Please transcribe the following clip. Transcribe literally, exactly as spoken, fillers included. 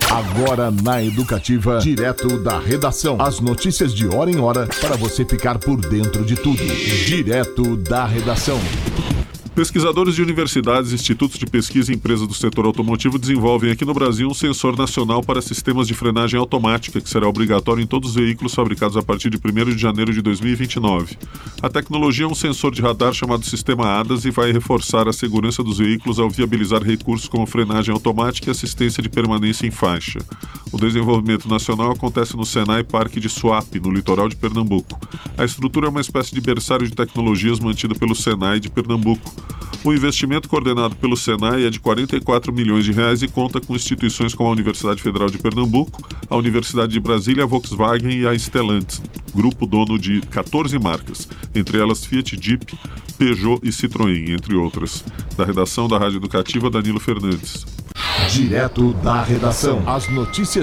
Agora na Educativa, direto da redação. As notícias de hora em hora para você ficar por dentro de tudo. Direto da redação. Pesquisadores de universidades, institutos de pesquisa e empresas do setor automotivo desenvolvem aqui no Brasil um sensor nacional para sistemas de frenagem automática, que será obrigatório em todos os veículos fabricados a partir de primeiro de janeiro de dois mil e vinte e nove. A tecnologia é um sensor de radar chamado Sistema A D A S e vai reforçar a segurança dos veículos ao viabilizar recursos como frenagem automática e assistência de permanência em faixa. O desenvolvimento nacional acontece no Senai Parque de Suape, no litoral de Pernambuco. A estrutura é uma espécie de berçário de tecnologias mantida pelo Senai de Pernambuco. O investimento coordenado pelo Senai é de quarenta e quatro milhões de reais e conta com instituições como a Universidade Federal de Pernambuco, a Universidade de Brasília, a Volkswagen e a Stellantis, grupo dono de quatorze marcas, entre elas Fiat, Jeep, Peugeot e Citroën, entre outras. Da redação da Rádio Educativa, Danilo Fernandes. Direto da redação. As notícias